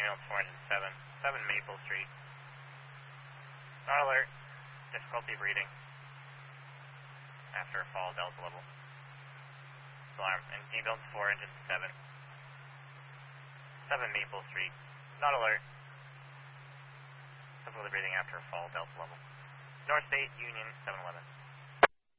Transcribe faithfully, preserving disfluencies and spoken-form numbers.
ambulance four engine seven, seven Maple Street. Not alert. Difficulty breathing. After a fall delta level. Alarm. And ambulance four engine seven. seven Maple Street. Not alert. Difficulty breathing after a fall delta level. North State Union seven eleven.